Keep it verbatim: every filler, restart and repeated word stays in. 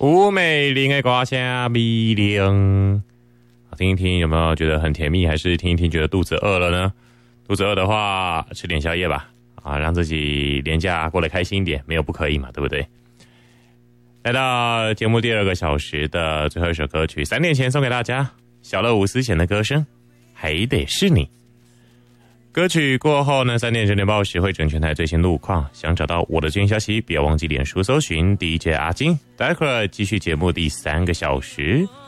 吴美玲的瓜虾米零，听一听有没有觉得很甜蜜，还是听一听觉得肚子饿了呢？肚子饿的话，吃点宵夜吧，啊，让自己连假过得开心一点，没有不可以嘛，对不对？来到节目第二个小时的最后一首歌曲，三点前送给大家，小乐伍思贤的歌声，还得是你。歌曲过后呢，三点整点报时会整全台最新路况。想找到我的最新消息，不要忘记脸书搜寻 D J 阿金。待会儿继续节目第三个小时。